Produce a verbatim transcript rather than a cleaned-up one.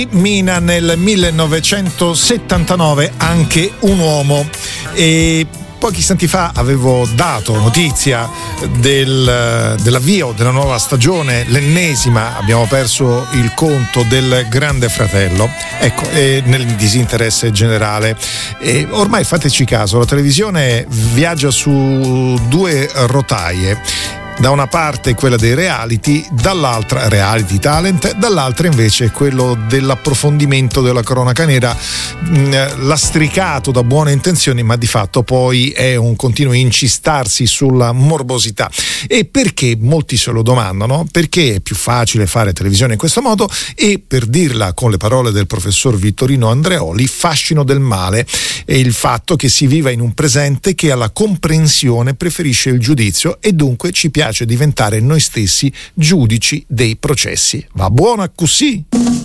Mina nel millenovecentosettantanove, anche un uomo. E pochi istanti fa avevo dato notizia del, dell'avvio della nuova stagione, l'ennesima, abbiamo perso il conto, del Grande Fratello, ecco, e nel disinteresse generale. E ormai fateci caso, la televisione viaggia su due rotaie. Da una parte quella dei reality, dall'altra reality talent, dall'altra invece quello dell'approfondimento della cronaca nera, lastricato da buone intenzioni, ma di fatto poi è un continuo incistarsi sulla morbosità. E perché? Molti se lo domandano, perché è più facile fare televisione in questo modo e, per dirla con le parole del professor Vittorino Andreoli, fascino del male è il fatto che si viva in un presente che alla comprensione preferisce il giudizio e dunque ci piace diventare noi stessi giudici dei processi. Va buona così?